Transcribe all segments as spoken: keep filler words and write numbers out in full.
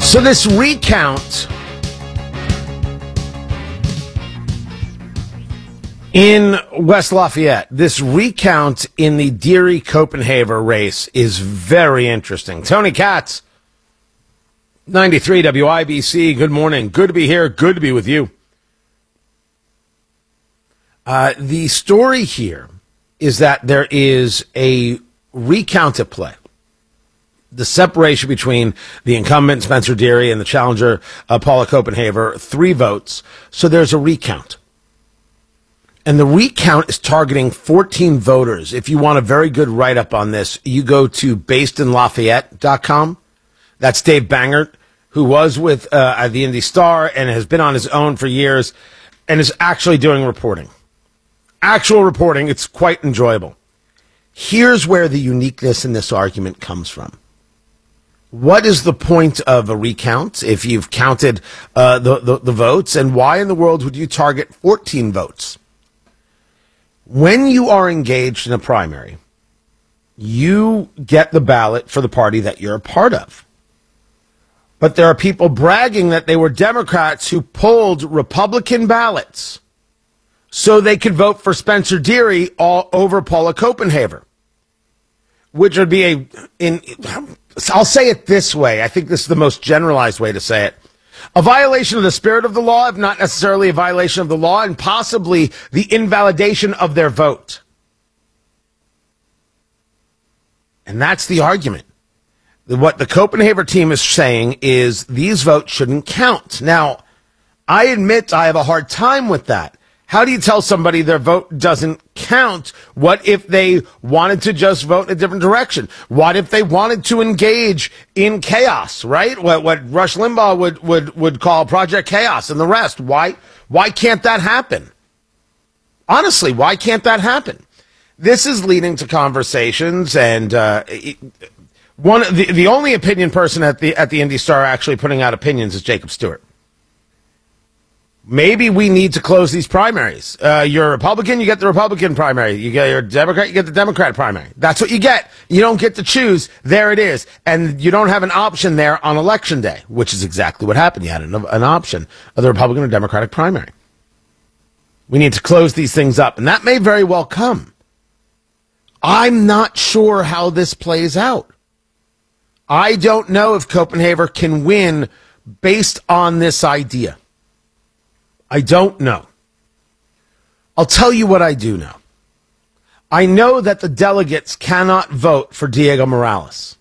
So this recount in West Lafayette, this recount in the Deary-Copenhaver race is very interesting. Tony Katz, ninety-three W I B C, good morning. Good to be here. Good to be with you. Uh, the story here is that there is a recount at play. The separation between the incumbent, Spencer Deary, and the challenger, uh, Paula Copenhaver, three votes. So there's a recount. And the recount is targeting fourteen voters. If you want a very good write-up on this, you go to based in lafayette dot com. That's Dave Bangert, who was with uh, the Indy Star and has been on his own for years and is actually doing reporting. Actual reporting. It's quite enjoyable. Here's where the uniqueness in this argument comes from. What is the point of a recount if you've counted uh, the, the, the votes, and why in the world would you target fourteen votes? When you are engaged in a primary, you get the ballot for the party that you're a part of. But there are people bragging that they were Democrats who pulled Republican ballots so they could vote for Spencer Deary all over Paula Copenhaver, which would be a, in, I'll say it this way. I think this is the most generalized way to say it. A violation of the spirit of the law, if not necessarily a violation of the law, and possibly the invalidation of their vote. And that's the argument. What the Copenhaver team is saying is these votes shouldn't count. Now, I admit I have a hard time with that. How do you tell somebody their vote doesn't count? What if they wanted to just vote in a different direction? What if they wanted to engage in chaos, right? What, what Rush Limbaugh would, would, would call Project Chaos and the rest. Why, why can't that happen? Honestly, why can't that happen? This is leading to conversations, and uh, it, one the, the only opinion person at the at the Indy Star actually putting out opinions is Jacob Stewart. Maybe we need to close these primaries. Uh, you're a Republican, you get the Republican primary. You get your Democrat, you get the Democrat primary. That's what you get. You don't get to choose. There it is. And you don't have an option there on election day, which is exactly what happened. You had an, an option of the Republican or Democratic primary. We need to close these things up, and that may very well come. I'm not sure how this plays out. I don't know if Copenhaver can win based on this idea. I don't know. I'll tell you what I do know. I know that the delegates cannot vote for Diego Morales.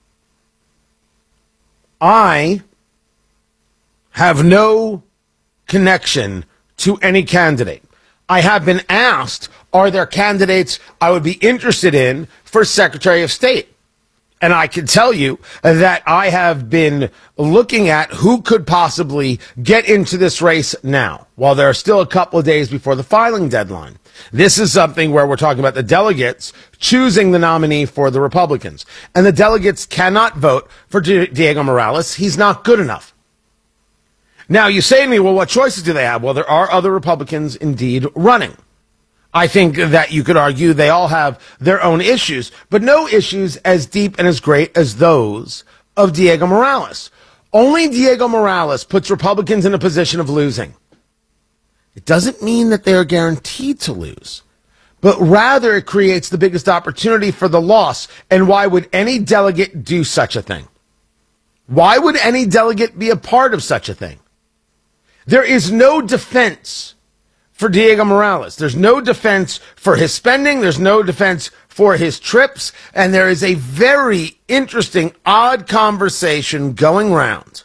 I have no connection to any candidate. I have been asked, are there candidates I would be interested in for Secretary of State? And I can tell you that I have been looking at who could possibly get into this race now, while there are still a couple of days before the filing deadline. This is something where we're talking about the delegates choosing the nominee for the Republicans. And the delegates cannot vote for Diego Morales. He's not good enough. Now, you say to me, well, what choices do they have? Well, there are other Republicans indeed running. I think that you could argue they all have their own issues, but no issues as deep and as great as those of Diego Morales. Only Diego Morales puts Republicans in a position of losing. It doesn't mean that they are guaranteed to lose, but rather it creates the biggest opportunity for the loss. And why would any delegate do such a thing? Why would any delegate be a part of such a thing? There is no defense for Diego Morales. There's no defense for his spending. There's no defense for his trips. And there is a very interesting, odd conversation going round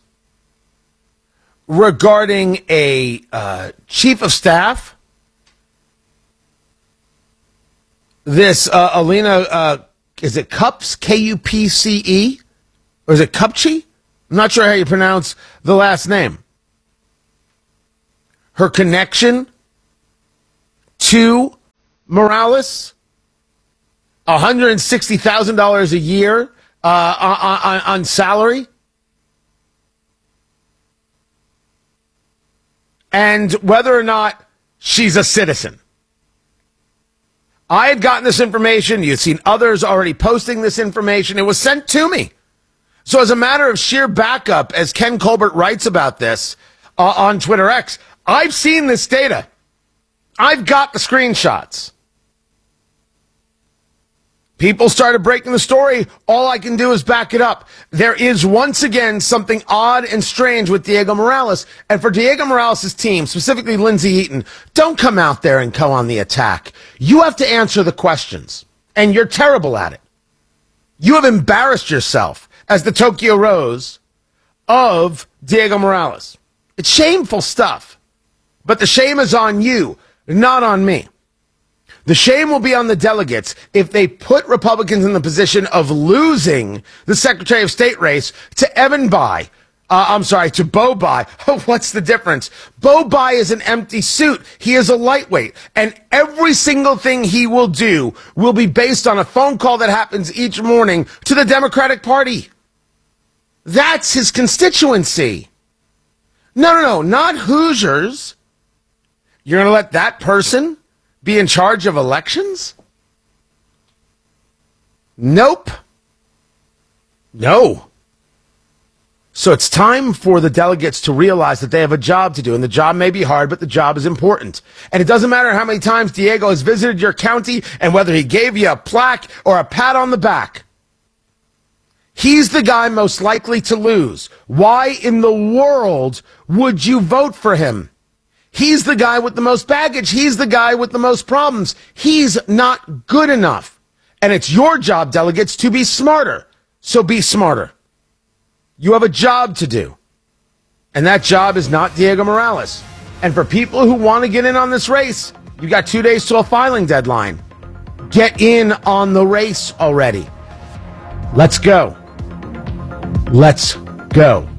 regarding a uh, chief of staff. This uh, Alina, uh, is it Cups, K U P C E? Or is it Kupchi? I'm not sure how you pronounce the last name. Her connection to Morales, one hundred sixty thousand dollars a year uh, on, on, on salary. And whether or not she's a citizen. I had gotten this information. You'd seen others already posting this information. It was sent to me. So as a matter of sheer backup, as Ken Colbert writes about this uh, on Twitter X, I've seen this data. I've got the screenshots. People started breaking the story. All I can do is back it up. There is once again something odd and strange with Diego Morales. And for Diego Morales' team, specifically Lindsey Eaton, don't come out there and go on the attack. You have to answer the questions. And you're terrible at it. You have embarrassed yourself as the Tokyo Rose of Diego Morales. It's shameful stuff. But the shame is on you, not on me. The shame will be on the delegates if they put Republicans in the position of losing the Secretary of State race to Evan Bayh. Uh, I'm sorry, to Beau Bayh. What's the difference? Beau Bayh is an empty suit. He is a lightweight. And every single thing he will do will be based on a phone call that happens each morning to the Democratic Party. That's his constituency. No, no, no, not Hoosiers. You're going to let that person be in charge of elections? Nope. No. So it's time for the delegates to realize that they have a job to do, and the job may be hard, but the job is important. And it doesn't matter how many times Diego has visited your county and whether he gave you a plaque or a pat on the back. He's the guy most likely to lose. Why in the world would you vote for him? He's the guy with the most baggage. He's the guy with the most problems. He's not good enough. And it's your job, delegates, to be smarter. So be smarter. You have a job to do. And that job is not Diego Morales. And for people who want to get in on this race, you got two days to a filing deadline. Get in on the race already. Let's go. Let's go.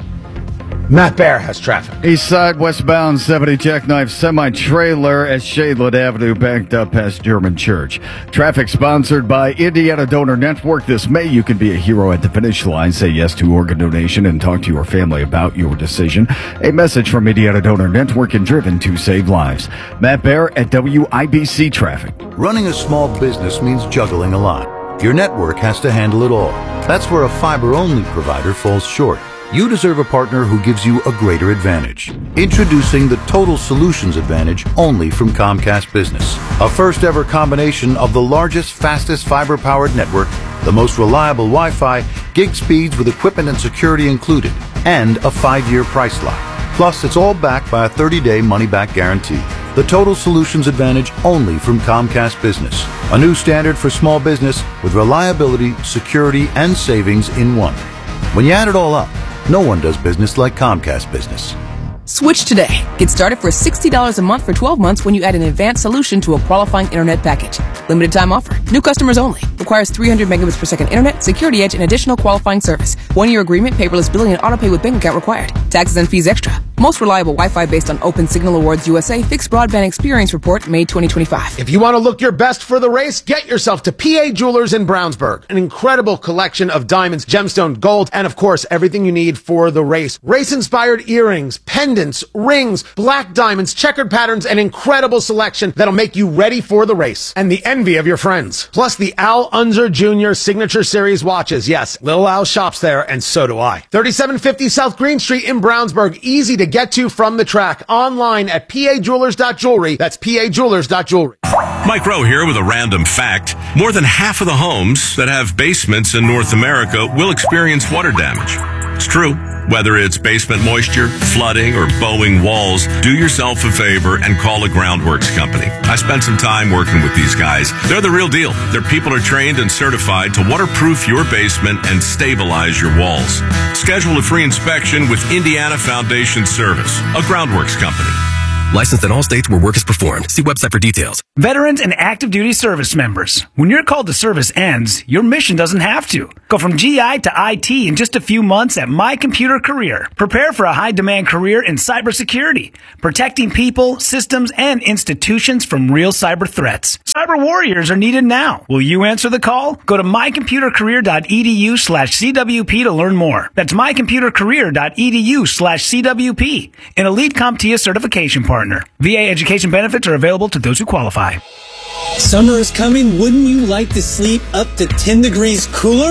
Matt Bear has traffic. East side, westbound, seventy jackknife semi-trailer at Shadeland Avenue, backed up past German Church. Traffic sponsored by Indiana Donor Network. This May, you can be a hero at the finish line. Say yes to organ donation and talk to your family about your decision. A message from Indiana Donor Network and driven to save lives. Matt Bear at W I B C Traffic. Running a small business means juggling a lot. Your network has to handle it all. That's where a fiber-only provider falls short. You deserve a partner who gives you a greater advantage. Introducing the Total Solutions Advantage only from Comcast Business. A first ever combination of the largest, fastest fiber-powered network, the most reliable Wi-Fi, gig speeds with equipment and security included, and a five-year price lock. Plus, it's all backed by a thirty-day money-back guarantee. The Total Solutions Advantage only from Comcast Business. A new standard for small business with reliability, security, and savings in one. When you add it all up, no one does business like Comcast Business. Switch today. Get started for sixty dollars a month for twelve months when you add an advanced solution to a qualifying internet package. Limited time offer. New customers only. Requires three hundred megabits per second internet, security edge, and additional qualifying service. One-year agreement, paperless billing, and autopay with bank account required. Taxes and fees extra. Most reliable Wi-Fi based on Open Signal Awards U S A Fixed Broadband Experience Report, May twenty twenty-five. If you want to look your best for the race, get yourself to P A Jewelers in Brownsburg. An incredible collection of diamonds, gemstone, gold, and of course, everything you need for the race. Race-inspired earrings, pendants, rings, black diamonds, checkered patterns, and incredible selection that'll make you ready for the race. And the envy of your friends. Plus the Al Unser Junior Signature Series watches. Yes, Little Al shops there, and so do I. thirty-seven fifty South Green Street in Brownsburg. Easy to get to from the track. Online at P A Jewelers dot jewelry. That's P A Jewelers dot jewelry. Mike Rowe here with a random fact. More than half of the homes that have basements in North America will experience water damage. It's true. Whether it's basement moisture, flooding, or bowing walls, do yourself a favor and call a Groundworks company. I spent some time working with these guys. They're the real deal. Their people are trained and certified to waterproof your basement and stabilize your walls. Schedule a free inspection with Indiana Foundation Service, a Groundworks company. Licensed in all states where work is performed. See website for details. Veterans and active duty service members. When your call to service ends, your mission doesn't have to. Go from G I to I T in just a few months at My Computer Career. Prepare for a high-demand career in cybersecurity, protecting people, systems, and institutions from real cyber threats. Cyber warriors are needed now. Will you answer the call? Go to my computer career dot e d u slash C W P to learn more. That's my computer career dot e d u slash C W P. An elite CompTIA certification partner. V A education benefits are available to those who qualify. Summer is coming. Wouldn't you like to sleep up to ten degrees cooler?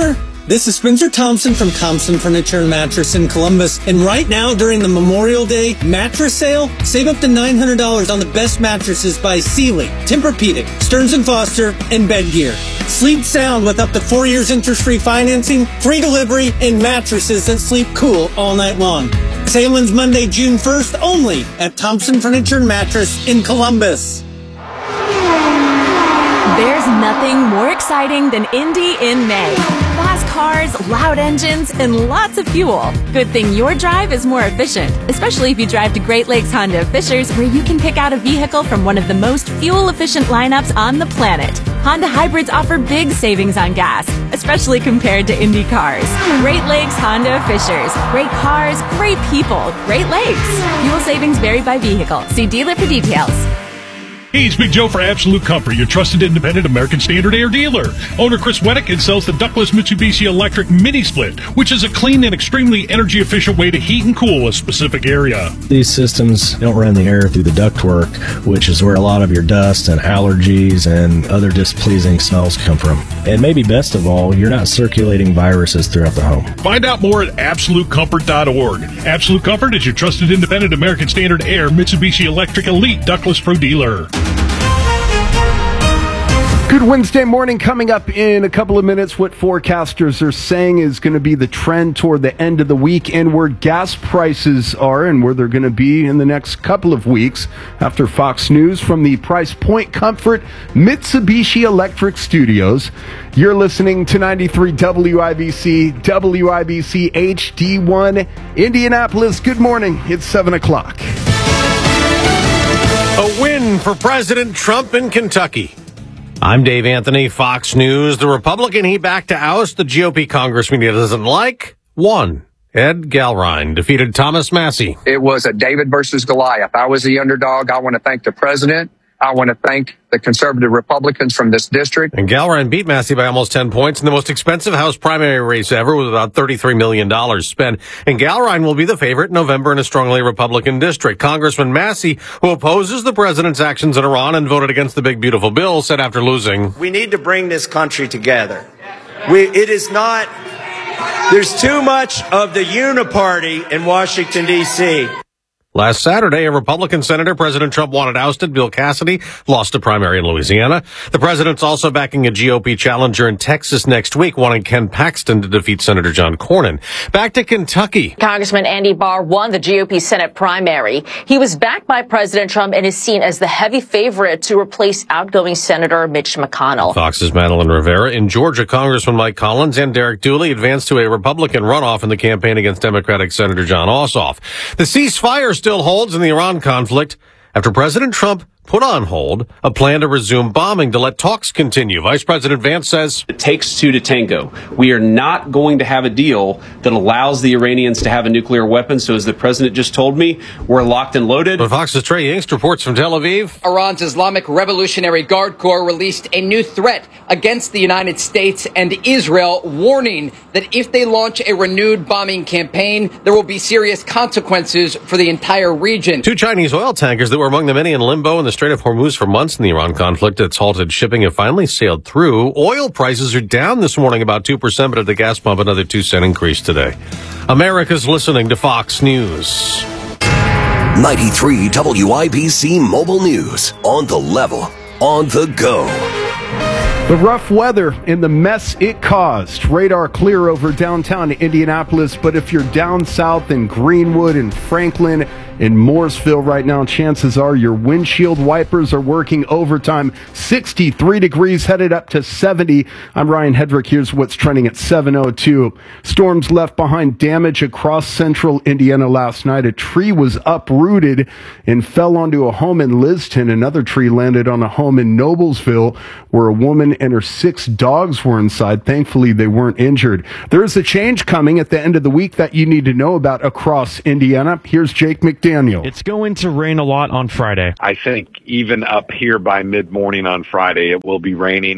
This is Spencer Thompson from Thompson Furniture and Mattress in Columbus. And right now, during the Memorial Day mattress sale, save up to nine hundred dollars on the best mattresses by Sealy, Tempur-Pedic, Stearns and Foster, and Bed Gear. Sleep sound with up to four years interest-free financing, free delivery, and mattresses that sleep cool all night long. Sale ends Monday, June first, only at Thompson Furniture and Mattress in Columbus. There's nothing more exciting than Indy in May. Fast cars, loud engines, and lots of fuel. Good thing your drive is more efficient, especially if you drive to Great Lakes Honda of Fishers, where you can pick out a vehicle from one of the most fuel-efficient lineups on the planet. Honda hybrids offer big savings on gas, especially compared to Indy cars. Great Lakes Honda of Fishers. Great cars, great people, Great Lakes. Fuel savings vary by vehicle. See dealer for details. Hey, it's Big Joe for Absolute Comfort, your trusted independent American Standard Air dealer. Owner Chris Weddick sells the ductless Mitsubishi Electric Mini Split, which is a clean and extremely energy-efficient way to heat and cool a specific area. These systems don't run the air through the ductwork, which is where a lot of your dust and allergies and other displeasing smells come from. And maybe best of all, you're not circulating viruses throughout the home. Find out more at absolute comfort dot org. Absolute Comfort is your trusted independent American Standard Air Mitsubishi Electric Elite Ductless Pro dealer. Good Wednesday morning coming up in a couple of minutes. What forecasters are saying is going to be the trend toward the end of the week and where gas prices are and where they're going to be in the next couple of weeks after Fox News from the Price Point Comfort Mitsubishi Electric Studios. You're listening to ninety-three W I B C, W I B C H D one, Indianapolis. Good morning. It's seven o'clock. A win for President Trump in Kentucky. I'm Dave Anthony, Fox News. The Republican he backed to oust the G O P congressman he doesn't like won. Ed Galrine defeated Thomas Massie. It was a David versus Goliath. I was the underdog. I want to thank the president. I want to thank the conservative Republicans from this district. And Galrine beat Massie by almost ten points in the most expensive House primary race ever with about thirty-three million dollars spent. And Galrine will be the favorite in November in a strongly Republican district. Congressman Massie, who opposes the president's actions in Iran and voted against the big beautiful bill, said after losing, "We need to bring this country together. We, it is not, there's too much of the uniparty in Washington, D C" Last Saturday, a Republican senator President Trump wanted ousted, Bill Cassidy, lost a primary in Louisiana. The president's also backing a G O P challenger in Texas next week, wanting Ken Paxton to defeat Senator John Cornyn. Back to Kentucky. Congressman Andy Barr won the G O P Senate primary. He was backed by President Trump and is seen as the heavy favorite to replace outgoing Senator Mitch McConnell. Fox's Madeline Rivera. In Georgia, Congressman Mike Collins and Derek Dooley advanced to a Republican runoff in the campaign against Democratic Senator John Ossoff. The ceasefire still holds in the Iran conflict after President Trump put on hold a plan to resume bombing to let talks continue. Vice President Vance says, "It takes two to tango. We are not going to have a deal that allows the Iranians to have a nuclear weapon. So as the president just told me, we're locked and loaded." But Fox's Trey Yingst reports from Tel Aviv. Iran's Islamic Revolutionary Guard Corps released a new threat against the United States and Israel, warning that if they launch a renewed bombing campaign, there will be serious consequences for the entire region. Two Chinese oil tankers that were among the many in limbo in the Strait of Hormuz for months in the Iran conflict that's halted shipping have finally sailed through. Oil prices are down this morning about two percent, but at the gas pump, another two cent increase today. America's listening to Fox News. ninety-three W I B C Mobile News. On the level, on the go. The rough weather and the mess it caused. Radar clear over downtown Indianapolis, but if you're down south in Greenwood and Franklin in Mooresville right now, chances are your windshield wipers are working overtime. sixty-three degrees, headed up to seventy. I'm Ryan Hedrick. Here's what's trending at seven oh two. Storms left behind damage across central Indiana last night. A tree was uprooted and fell onto a home in Liston. Another tree landed on a home in Noblesville where a woman and her six dogs were inside. Thankfully, they weren't injured. There is a change coming at the end of the week that you need to know about across Indiana. Here's Jake McDaniel. It's going to rain a lot on Friday. I think even up here by mid-morning on Friday, it will be raining.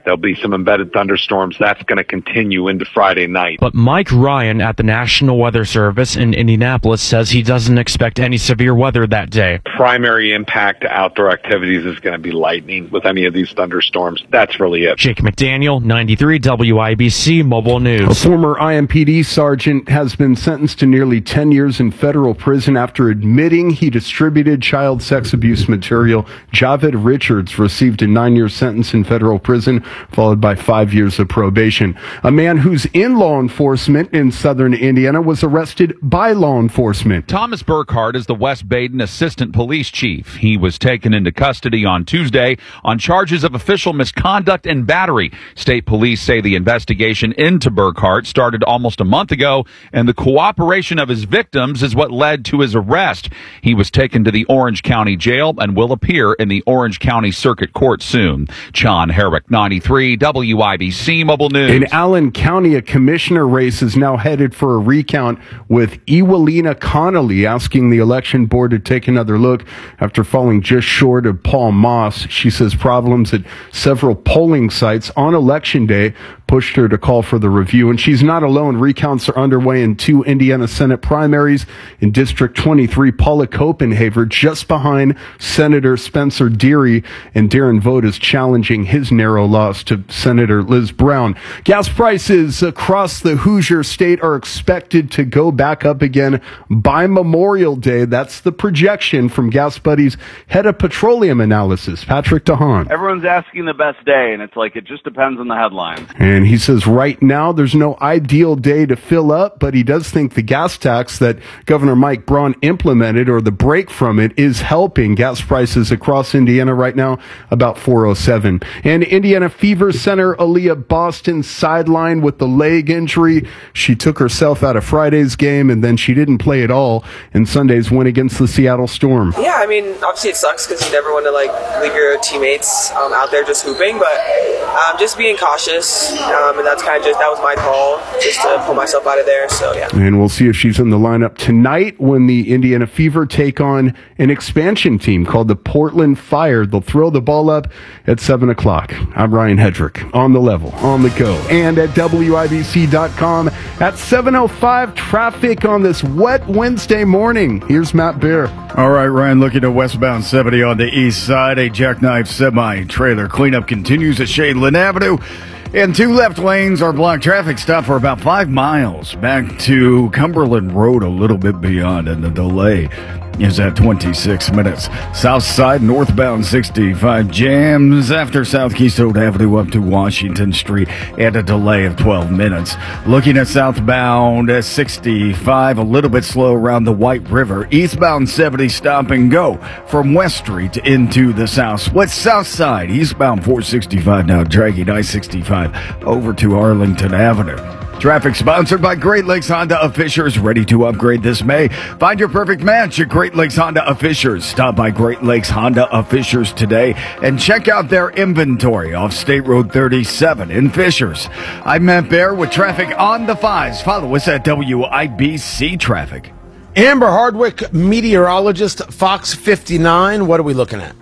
There'll be some embedded thunderstorms. That's going to continue into Friday night. But Mike Ryan at the National Weather Service in Indianapolis says he doesn't expect any severe weather that day. Primary impact to outdoor activities is going to be lightning with any of these thunderstorms. That's really it. Jake McDaniel, ninety-three W I B C Mobile News. A former I M P D sergeant has been sentenced to nearly ten years in federal prison after admitting he distributed child sex abuse material. Javed Richards received a nine-year sentence in federal prison, followed by five years of probation. A man who's in law enforcement in southern Indiana was arrested by law enforcement. Thomas Burkhardt is the West Baden Assistant Police Chief. He was taken into custody on Tuesday on charges of official misconduct and battery. State police say the investigation into Burkhardt started almost a month ago, and the cooperation of his victims is what led to his arrest. He was taken to the Orange County Jail and will appear in the Orange County Circuit Court soon. John Herrick, ninety-three W I B C Mobile News. In Allen County, a commissioner race is now headed for a recount, with Ewelina Connolly asking the election board to take another look after falling just short of Paul Moss. She says problems at several polling sites on election day pushed her to call for the review. And she's not alone. Recounts are underway in two Indiana Senate primaries. In District twenty-three, Paula Copenhaver just behind Senator Spencer Deary, and Darren Vogt is challenging his narrow loss to Senator Liz Brown. Gas prices across the Hoosier state are expected to go back up again by Memorial Day. That's the projection from Gas Buddy's head of petroleum analysis, Patrick DeHaan. Everyone's asking the best day, and it's like it just depends on the headlines. And he says right now there's no ideal day to fill up, but he does think the gas tax that Governor Mike Braun implemented, or the break from it, is helping gas prices across Indiana right now, about four oh seven. And Indiana Fever Center Aaliyah Boston sidelined with the leg injury. She took herself out of Friday's game, and then she didn't play at all in Sunday's win against the Seattle Storm. Yeah, I mean, obviously it sucks because you never want to like leave your teammates um, out there just hooping, but um, just being cautious, um, and that's kind of just, that was my call, just to pull myself out of there, so yeah. And we'll see if she's in the lineup tonight when the Indiana Fever take on an expansion team called the Portland Fire. They'll throw the ball up at seven o'clock. I'm Ryan Hedrick, on the level, on the go, and at W I B C dot com at seven oh five. Traffic on this wet Wednesday morning. Here's Matt Bear. All right, Ryan, looking at westbound seventy on the east side. A jackknife semi-trailer cleanup continues at Shadeland Avenue. And two left lanes are blocked. Traffic stop for about five miles back to Cumberland Road, a little bit beyond, and the delay is at twenty-six minutes. South side, northbound sixty-five jams after South Keystone Avenue up to Washington Street, and a delay of twelve minutes. Looking at southbound sixty-five, a little bit slow around the White River. Eastbound seventy, stop and go from West Street into the south. Split south side, eastbound four sixty-five now dragging I sixty-five over to Arlington Avenue. Traffic sponsored by Great Lakes Honda of Fishers, ready to upgrade this May. Find your perfect match at Great Lakes Honda of Fishers. Stop by Great Lakes Honda of Fishers today and check out their inventory off State Road thirty-seven in Fishers. I'm Matt Bear with traffic on the fives. Follow us at W I B C Traffic. Amber Hardwick, meteorologist, Fox fifty-nine. What are we looking at?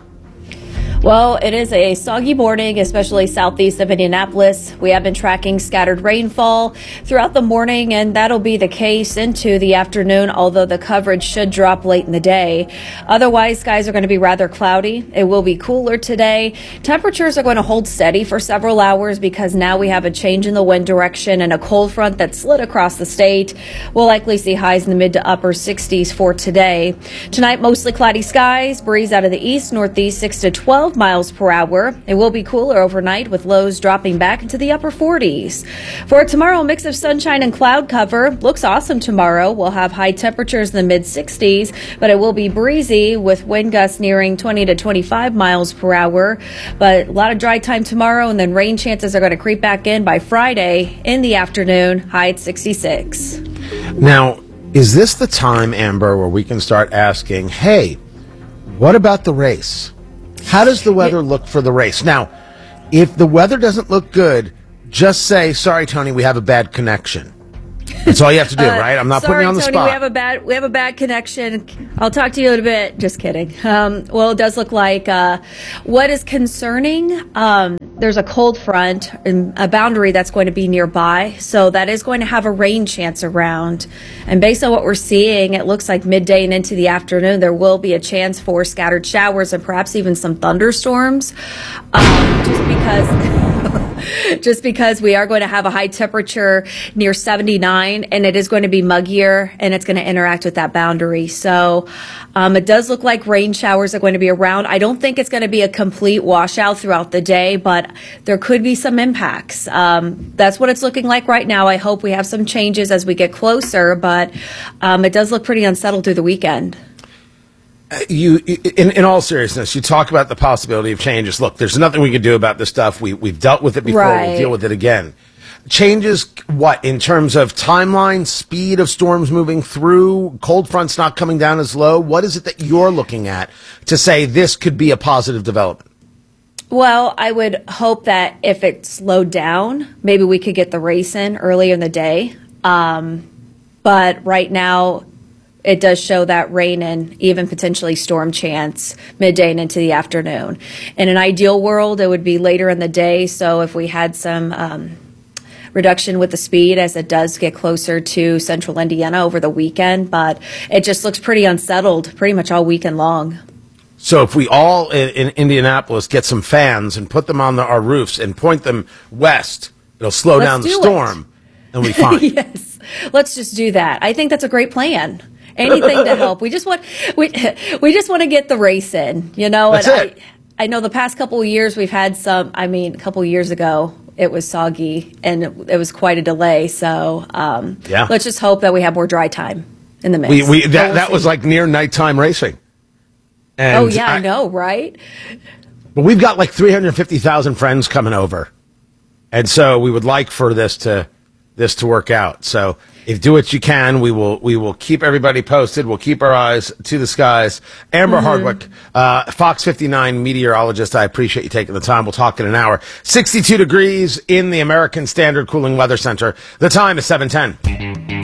Well, it is a soggy morning, especially southeast of Indianapolis. We have been tracking scattered rainfall throughout the morning, and that'll be the case into the afternoon, although the coverage should drop late in the day. Otherwise, skies are going to be rather cloudy. It will be cooler today. Temperatures are going to hold steady for several hours because now we have a change in the wind direction and a cold front that slid across the state. We'll likely see highs in the mid to upper sixties for today. Tonight, mostly cloudy skies, breeze out of the east, northeast six to twelve miles per hour. It will be cooler overnight with lows dropping back into the upper forties. For tomorrow, a mix of sunshine and cloud cover. Looks awesome tomorrow. We'll have high temperatures in the mid sixties, but it will be breezy with wind gusts nearing twenty to twenty-five miles per hour. But a lot of dry time tomorrow, and then rain chances are going to creep back in by Friday in the afternoon, high at sixty-six. Now, is this the time, Amber, where we can start asking, hey, what about the race? How does the weather look for the race? Now, if the weather doesn't look good, just say, sorry, Tony, we have a bad connection. That's all you have to do, Uh, right? I'm not sorry, putting you on the Tony, spot. We have a bad we have a bad connection. I'll talk to you in a bit. Just kidding. Um, well, it does look like uh, what is concerning. Um, there's a cold front and a boundary that's going to be nearby, so that is going to have a rain chance around. And based on what we're seeing, it looks like midday and into the afternoon there will be a chance for scattered showers and perhaps even some thunderstorms, um, just because. Just because we are going to have a high temperature near seventy-nine, and it is going to be muggier, and it's going to interact with that boundary. So um, it does look like rain showers are going to be around. I don't think it's going to be a complete washout throughout the day, but there could be some impacts. Um, that's what it's looking like right now. I hope we have some changes as we get closer, but um, it does look pretty unsettled through the weekend. You, in, in all seriousness, you talk about the possibility of changes. Look, there's nothing we can do about this stuff. We, we've dealt with it before. Right. We'll deal with it again. Changes, what, in terms of timeline, speed of storms moving through, cold fronts not coming down as low? What is it that you're looking at to say this could be a positive development? Well, I would hope that if it slowed down, maybe we could get the race in earlier in the day. Um, but right now, it does show that rain and even potentially storm chance midday and into the afternoon. In an ideal world, it would be later in the day. So if we had some um, reduction with the speed as it does get closer to central Indiana over the weekend, but it just looks pretty unsettled pretty much all weekend long. So if we all in, in Indianapolis get some fans and put them on the, our roofs and point them west, it'll slow Let's down the do storm it. and we'll be fine. Yes, let's just do that. I think that's a great plan. Anything to help. We just want we we just want to get the race in, you know. That's and it. I, I know the past couple of years we've had some. I mean, a couple of years ago it was soggy and it, it was quite a delay. So um, Yeah. let's just hope that we have more dry time in the mix. We, we, But that, we'll that see. was like near nighttime racing. And oh yeah, I, I know, right? But we've got like three hundred fifty thousand friends coming over. And so we would like for this to this to work out. So if do what you can, we will we will keep everybody posted. We'll keep our eyes to the skies. Amber Mm-hmm. Hardwick, uh, Fox fifty-nine meteorologist, I appreciate you taking the time. We'll talk in an hour. sixty-two degrees in the American Standard Cooling Weather Center. The time is seven ten.